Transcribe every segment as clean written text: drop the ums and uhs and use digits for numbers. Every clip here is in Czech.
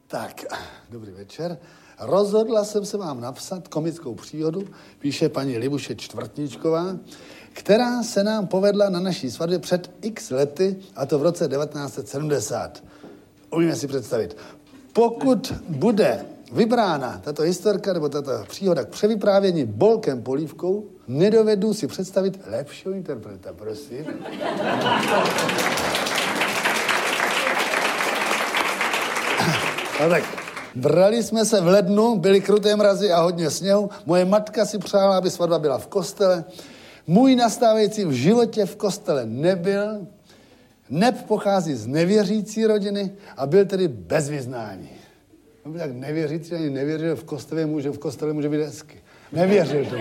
Tak, dobrý večer. Rozhodla jsem se vám napsat komickou příhodu, píše paní Libuše Čtvrtníčková, která se nám povedla na naší svatbě před x lety, a to v roce 1970. Umíme si představit. Pokud bude vybrána tato historka nebo tato příhoda k převyprávění Bolkem Polívkou, nedovedu si představit lepšího interpreta, prosím. No tak, brali jsme se v lednu, byly kruté mrazy a hodně sněhu. Moje matka si přála, aby svatba byla v kostele. Můj nastávající v životě v kostele nebyl. Neb pochází z nevěřící rodiny a byl tedy bez vyznání. On byl tak nevěřící, ani nevěřil, v kostele může být hezky. Nevěřil tomu.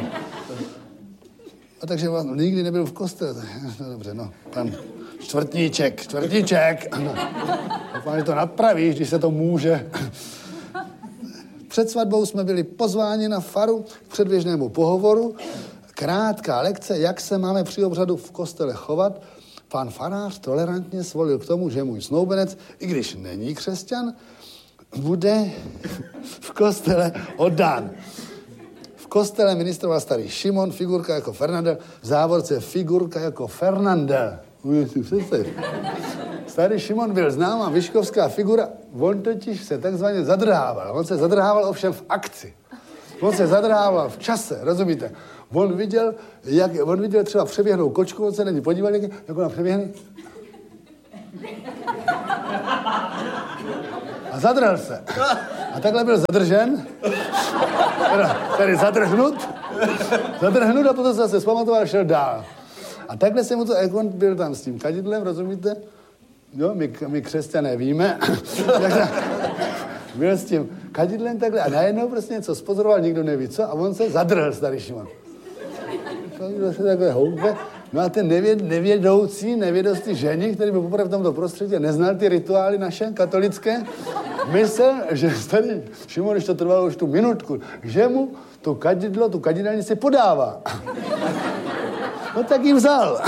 A takže nikdy nebyl v kostele. No dobře, no, pan Čtvrtníček. No. Doufám, že to napravíš, když se to může. Před svatbou jsme byli pozváni na faru k předběžnému pohovoru. Krátká lekce, jak se máme při obřadu v kostele chovat. Pan farář tolerantně svolil k tomu, že můj snoubenec, i když není křesťan, bude v kostele oddán. V kostele ministroval starý Šimon, figurka jako Fernandel, v závorce figurka jako Fernandel. Starý Šimon byl známá vyškovská figura, on totiž se takzvaně zadrhával. On se zadrhával ovšem v akci. On se zadrhával v čase, rozumíte? On viděl třeba přeběhnou kočku, on se na ní podíval, jak ona přeběhne. A zadrhl se. A takhle byl zadržen. Tedy zadrhnut a potom se zase zpamatoval a šel dál. A takhle se mu to, jak on byl tam s tím kadidlem, rozumíte? Jo, my křesťané víme. Byl s tím kadidlem takhle a najednou prostě něco spozoroval, nikdo neví co, a on se zadrhl, starý Šimon. Se takové houpe. No a ten nevědoucí ženich, který byl poprvé v tomto prostředí a neznal ty rituály naše katolické, myslel, že starý Šimon, když to trvalo už tu minutku, že mu tu kadidelnici podává. No tak ji vzal.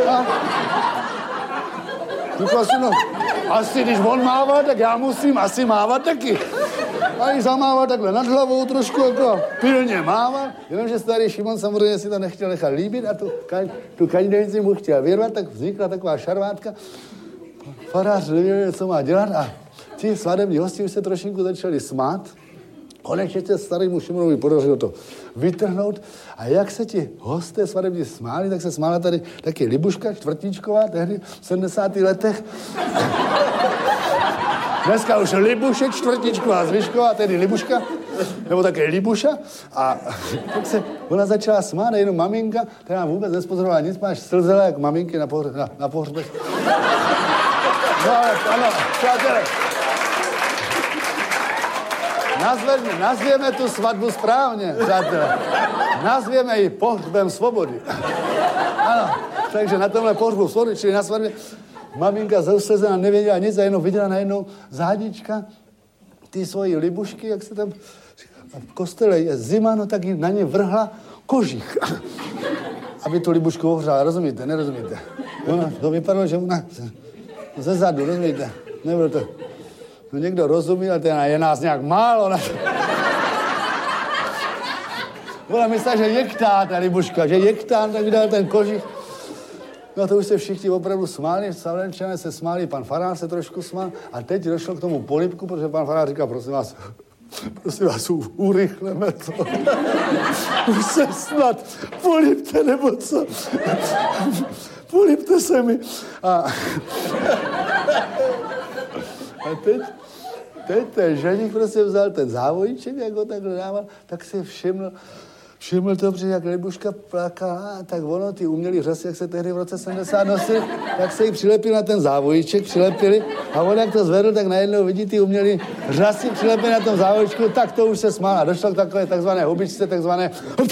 No, asi když on mává, tak já musím asi mávat taky. A ji zamával takhle nad hlavou trošku, jako pilně mával, jenomže starý Šimon samozřejmě si to nechtěl nechat líbit a tu kadidelnici mu chtěl vyrvat, tak vznikla taková šarvátka. Farář nevěděl, co má dělat a ti svatební hosti už se trošinku začali smát. Konečně se starému Šimonovi podařilo to vytrhnout. A jak se ti hosté svatební smáli, tak se smála tady taky Libuška Čtvrtníčková, tehdy v 70. letech. Dneska už Libuše Čtvrtníčková Zvyšková, tedy Libuška, nebo také Libuša. A tak se ona začala smát a jenom maminka, která vůbec nespozorovala nic, máš slzela jak maminky na pohřbech. No ale ano, přátelé. Nazvěme tu svatbu správně, přátelé. Nazvěme ji pohřbem svobody. Ano, takže na tomhle pohřbu svobody, čili na svatbě, maminka zauslezená nevěděla nic a jenom viděla najednou zádička ty svojí Libušky, jak se tam v kostele je zima, no tak jí na ně vrhla kožich. Aby tu Libušku ohřála, rozumíte, nerozumíte? Ona, to vypadalo, že ona ze zadu, rozumíte? Nebylo to. No někdo rozumí, ale je nás nějak málo. Ona myslela, že jektá ta Libuška, že jektá, tak vydal ten kožich. No to už se všichni opravdu smáli, Savlenčané se smáli, pan farář se trošku smál a teď došlo k tomu polibku, protože pan farář říkal, prosím vás, urychleme to. Už se snad polibte, nebo co? Polibte se mi. A teď ten ženich prostě vzal ten závojíček, jak ho takhle dával, tak se všiml to, protože jak Libuška plakala, tak ono, ty umělý řasy, jak se tehdy v roce 70 nosili, tak se jí přilepil na ten závojíček, přilepili a on jak to zvedl, tak najednou vidí ty umělý řasy přilepili na tom závojíčku, tak to už se smála. Došlo k takové takzvané hubičce, takzvané...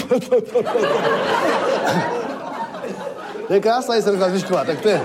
To je krásná historka Zvyšková, tak to je...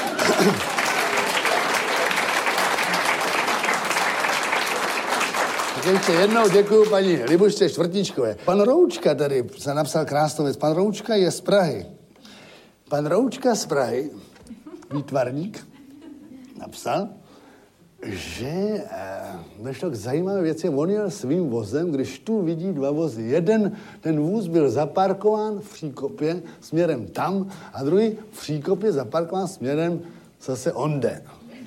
Tak ještě jednou děkuju paní Libušce Čtvrtníčkové. Pan Roučka tady se napsal krásnou věc. Pan Roučka je z Prahy. Pan Roučka z Prahy, výtvarník, napsal, že došlo k zajímavé věci. On jel svým vozem, když tu vidí dva vozy. Jeden, ten vůz byl zaparkován v Příkopě směrem tam a druhý v Příkopě zaparkován směrem zase onde.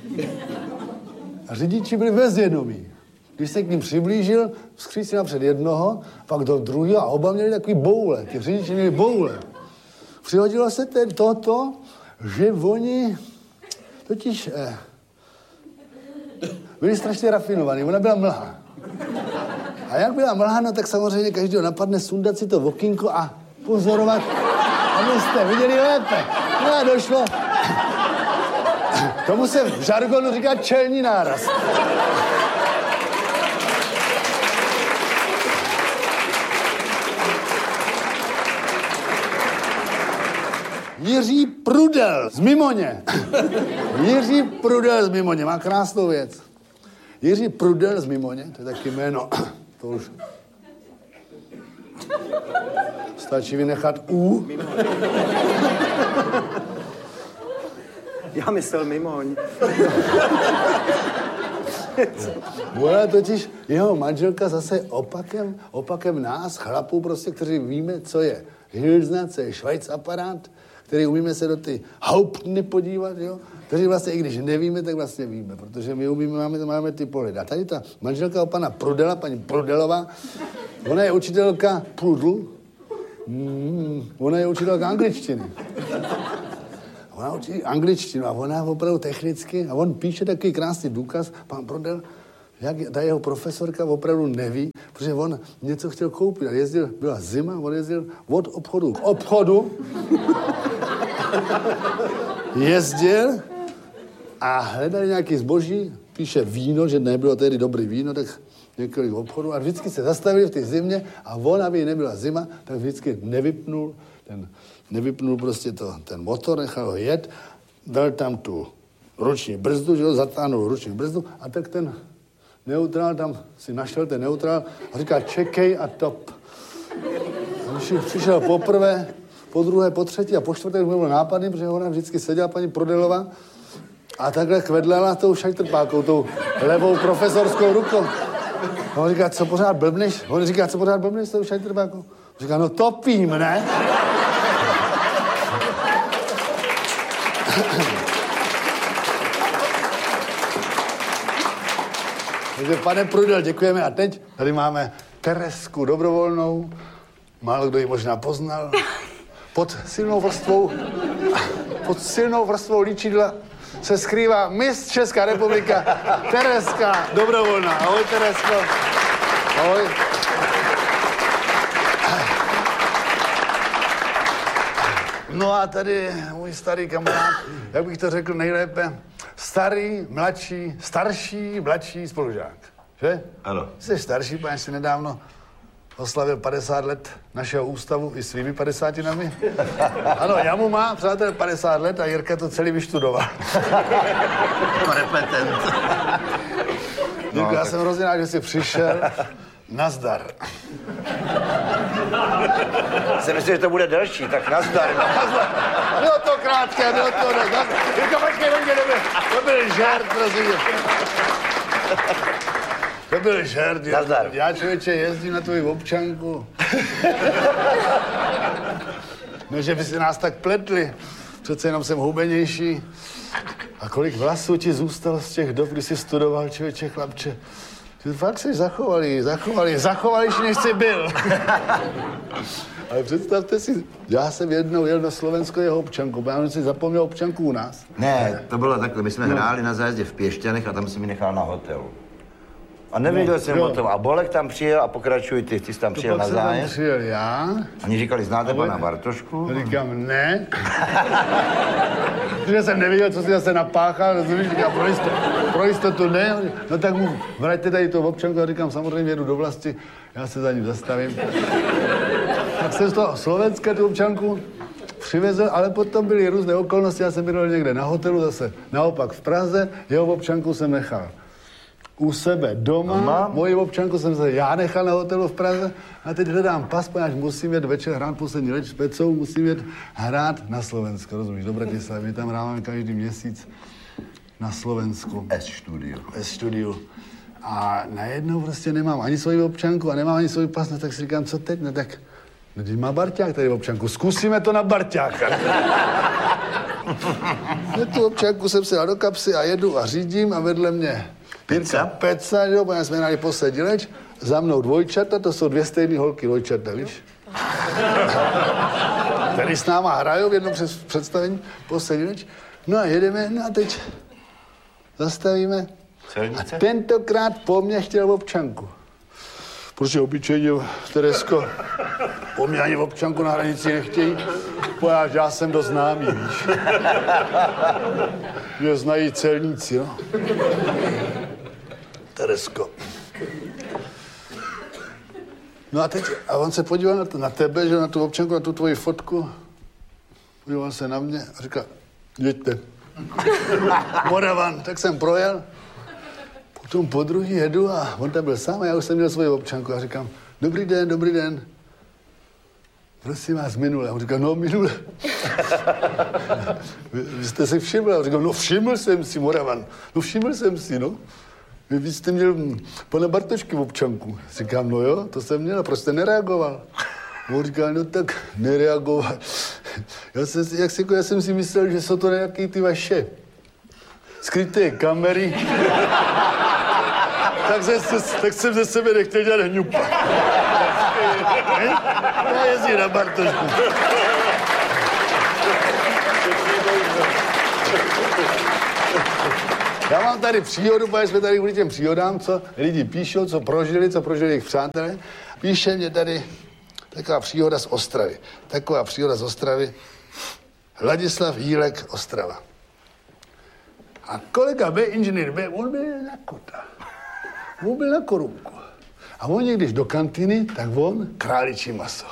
A řidiči byli bezvědomí. Když se k ním přiblížil, vzkřísil napřed jednoho, pak do druhého a oba měli takový boule. Ty řidiči měli boule. Přihodilo se toto, že oni totiž byli strašně rafinovaní. Ona byla mlha. A jak byla mlha, no tak samozřejmě každého napadne sundat si to okýnko a pozorovat, abyste viděli lépe. No a došlo. Tomu se v žargonu říká čelní náraz. Jiří Prudel z Mimoně. Jiří Prudel z Mimoně, má krásnou věc. Jiří Prudel z Mimoně, to je taky jméno, to už stačí vynechat U. Já myslel Mimoň. Ona totiž, jeho manželka zase opakem nás, chlapů prostě, kteří víme, co je Hilsner, co je Schweiz aparát, který umíme se do ty Hauptny podívat, jo? Kteří vlastně, i když nevíme, tak vlastně víme, protože my umíme, máme ty pohledy. A tady ta manželka o pana Prudela, paní Prudelová, ona je učitelka Prudl, ona je učitelka angličtiny. Ona učí angličtinu a ona opravdu technicky, a on píše takový krásný důkaz, pan Prudel, jak ta jeho profesorka opravdu neví, protože on něco chtěl koupit a jezdil, byla zima, on jezdil od obchodu k obchodu, jezdil a hledali nějaký zboží, píše víno, že nebylo tehdy dobrý víno, tak několik obchodů a vždycky se zastavili v té zimě a on, aby nebyla zima, tak vždycky nevypnul prostě ten motor, nechal ho jet, dal tam tu ruční brzdu, že ho zatáhnul ruční brzdu a tak ten neutrál tam si našel ten neutrál a říká čekej a top. Když přišel poprvé, po druhé, po třetí a po čtvrté byl nápadný, protože ona vždycky seděla paní Prodelová a takhle kvedlala tou šajtrpákou, tou levou profesorskou rukou. A on říká, co pořád blbneš? On říká, co pořád blbneš s tou šajtrpákou? Říká, no topím, ne? Takže pane Prudel, děkujeme. A teď tady máme Teresku Dobrovolnou. Málo kdo ji možná poznal. Pod silnou vrstvou líčidla se skrývá Miss Česká republika Tereska Dobrovolná. Ahoj, Teresko. Ahoj. No a tady můj starý kamarád, jak bych to řekl nejlépe, starší, mladší spolužák, že? Ano. Jsi starší, pane, si nedávno oslavil 50 let našeho ústavu i svými 50. Ano, Jamu má, přátel, 50 let a Jirka to celý vyštudoval. Repetent. Jirka, já jsem hrozně rád, že jsi přišel. Nazdar. Jsem myslel, že to bude delší, tak nazdar. Bylo to krátké, bylo to... Jirka, počkej, to byl žert, prosím. To byl žert. Nazdar. Já, člověče, jezdím na tvoji občanku. No, že by si nás tak pletli. Přece jenom jsem hubenější. A kolik vlasů ti zůstalo z těch dob, kdy jsi studoval, člověče, chlapče. Ty fakt jsi zachovalejší, než jsi byl. Ale představte si, já jsem jednou jel na Slovensko jeho občanku, já si zapomněl občanku u nás. Ne, to bylo takhle, my jsme hráli na zájezdě v Pěšťanech a tam si mi nechal na hotelu. A nevěděl jsem o tom. A Bolek tam přijel a pokračuj ty jsi tam přijel na zájezd. Tam přijel já. Oni říkali, znáte pana Bartošku? Říkám, ne. Protože jsem nevěděl, co si zase napáchal, rozumíš, říkám, pro jistotu ne. No tak mu vraťte tady tu občanku a říkám, samozřejmě jedu do vlasti, já se za ním zastavím. Tak jsem z toho Slovenska tu občanku přivezl, ale potom byly různé okolnosti, já jsem byl někde na hotelu, zase naopak v Praze, jeho občanku jsem nechal u sebe doma. Moji občanku jsem se já nechal na hotelu v Praze a teď hledám pas, protože musím jet večer hrát poslední leč s Pecou, musím jet hrát na Slovensko, rozumíš, do Bratislavy, my tam hráváme každý měsíc na Slovensku. S-studiu. A najednou prostě nemám ani svoji občanku a nemám ani svůj pas, no tak si říkám, co teď? No tak, když má Barťák tady občanku, zkusíme to na Barťáka. Tu občanku jsem si dal do kapsy a jedu a řídím a vedle mě Peca, jo, protože jsme jeli posedileč, za mnou dvojčata, to jsou 2 stejný holky dvojčata, víš? Tady s náma hrajou v jednom představení posedileč. No a jedeme, no a teď zastavíme. Celnice? A tentokrát po mně chtěl občanku. Protože obyčejně, Teresko, po mně ani občanku na hranici nechtějí, protože já jsem dost známý, víš. Že znají celníci, no. Teresko. No a teď, a on se podíval na tebe, že na tu občanku, na tu tvoji fotku. Podíval se na mě a říkal, jeďte. Moravan, tak jsem projel. Potom po druhý jedu a on tam byl sám a já už jsem měl svoji občanku a říkám, dobrý den. Prosím vás, minule. A on říkal, no minule. Vy jste si všiml? A on říkal, no všiml jsem si, Moravan. No všiml jsem si, no. Vy jste měl pana Bartošky v občanku. Říkám, no jo, to jsem měl, a proč jste nereagoval? On říkal, no tak nereagoval. Já jsem si myslel, že jsou to nějaký ty vaše skryté kamery. tak jsem ze sebe nechtěl dělat hňupa. Já jezdím na Bartošku. Já mám tady příhodu, protože jsme tady kvůli těm příhodám, co lidi píšou, co prožili jejich přátelé. Píše mě tady taková příhoda z Ostravy. Ladislav Jílek, Ostrava. A kolega B, inženýr B, on byl na kota. On byl na korunku. A on když do kantýny, tak on králičí maso.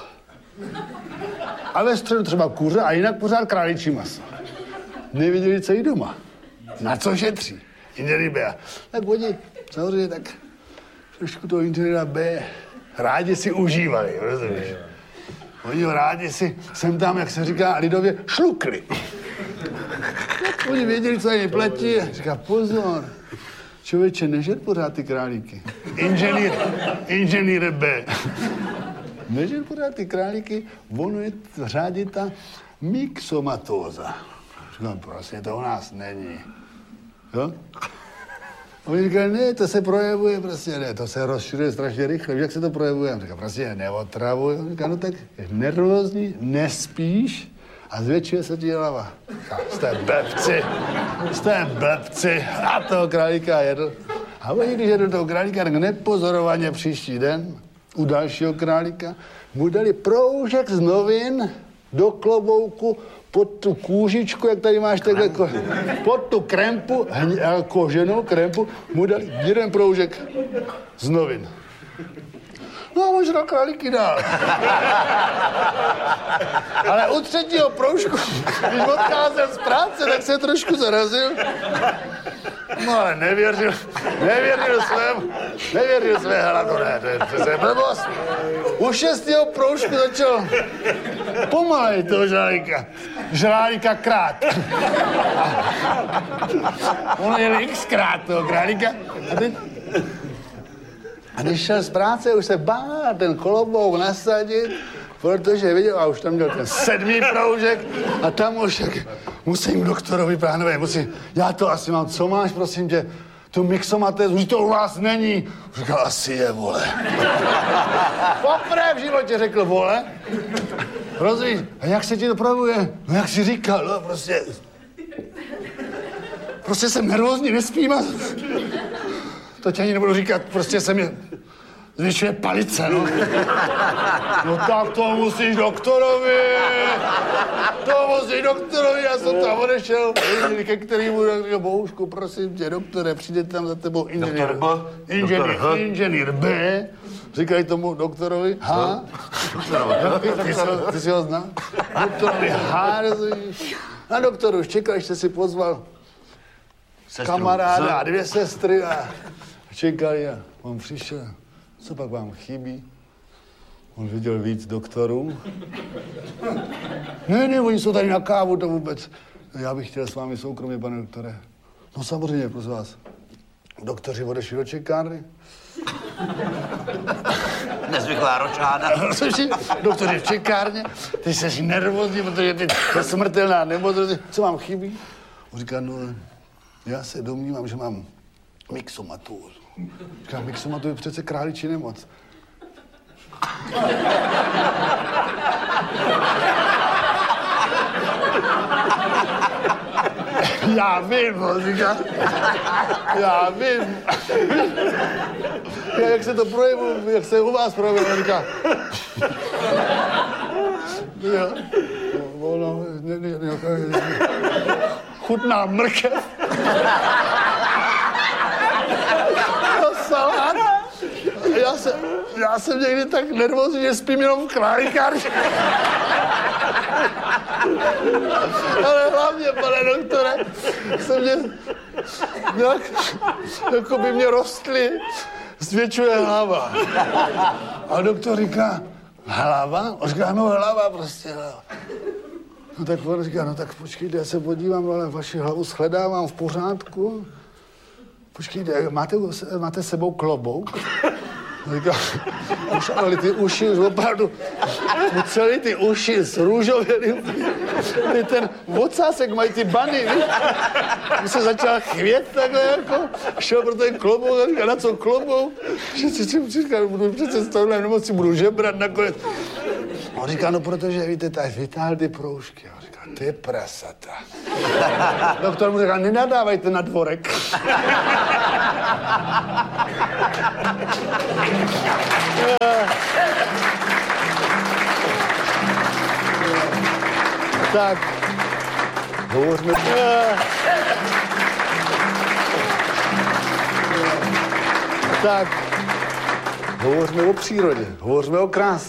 A ve středu třeba kuře a jinak pořád králičí maso. Nevěděli, co jí doma. Na co šetří? Inženýr B. Tak oni, samozřejmě, tak trošku toho inženýra B rádi si užívali, rozumíš? Oni rádi si sem tam, jak se říká lidově, šlukli. Oni věděli, co jim platí a říká, pozor, člověče, nežer pořád ty králíky. Inženýr B. Nežer pořád ty králíky, ono je řádí ta myxomatóza. Říkám, prostě to u nás není. Jo? A oni říkají, ne, to se projevuje, prostě ne, to se rozšiřuje strašně rychle. Víš, jak se to projevuje? A říká, prostě neotravuje. A říká, no tak jsi nervózní, nespíš a zvětšuje se ti hlava. Říká, jste blbci. A toho králíka jedl. A oni, když jedl toho králíka, tak nepozorovaně příští den u dalšího králíka mu dali proužek z novin do klobouku pod tu kůžičku, jak tady máš takhle, pod tu krempu, koženou krempu, mu dali jeden proužek z novin. No a on žral králíky dál. Ale u třetího proužku, když odcházel z práce, tak se trošku zarazil. No ale nevěřil své hladu, ne, to je blbost. U 6. proužku začal pomalej toho žrálíka krát. On jel xkrát toho králíka. A když šel z práce, už se bál ten klobouk nasadit, protože viděl, a už tam měl ten 7. proužek a tam už jak musím doktorovi pánové, já to asi mám, co máš, prosím tě, tu myxomatézu, už to u vás není. Říkal, asi je, vole. Poprvé v životě řekl, vole. Rozumíš? A jak se ti to projevuje? No jak jsi říkal, no prostě jsem nervózní, nespím a to ti ani nebudu říkat, prostě se mi zvyšuje palice, no. No tak to musíš doktorovi, já jsem tam odešel, ke kterému, Bohušku, prosím tě, doktore, přijde tam za tebou inženýr B, říkají tomu doktorovi H, ty si ho zná, doktorovi H, a doktor už čekal, ještě si pozval kamaráda a 2 sestry a čekali a on přišel. Co pak vám chybí? On viděl víc doktorů. Ne, oni jsou tady na kávu, to vůbec. Já bych chtěl s vámi soukromě, pane doktore. No samozřejmě, prosím vás. Doktoři odešli do čekárny. Nezvyklá ročáda. Doktoři v čekárně, ty jsi nervózní, protože ty je smrtelná nemoc. Co vám chybí? On říká, no, já se domnívám, že mám myxomatózu. Říká, myxomatózu je přece králičí nemoc. Já vím, on říká. Já vím. Jak se to projevuje, jak se u vás projevuje, on říká. Chutná mrkev. Salát. Já jsem někdy tak nervózní, že spím jenom v králikárně. Ale hlavně, pane doktore, se mě nějak, jako by mě rostly, zvětšuje hlava. A doktor říká, hlava? On říká, no hlava prostě, hlava. No tak on říká, no tak počkejte, já se podívám, ale vaši hlavu shledávám v pořádku. Počkejte, máte sebou klobouk? Říká, už, ale ty uši už opravdu, celý ty uši zrůžověly. Ten ocásek mají ty bany, víš? On se začal chvět takhle jako, šel pro ten klobouk a říká, na co klobouk? Říká, budu přece z tohle nemoci, budu žebrat nakonec. On říká, no protože víte, tak vytáhl ty proužky. On říká, ty prasata. Doktor mu říká, nenadávajte na dvorek. Tak, hovořme... Tak, hovořme o přírodě, hovořme o kráse.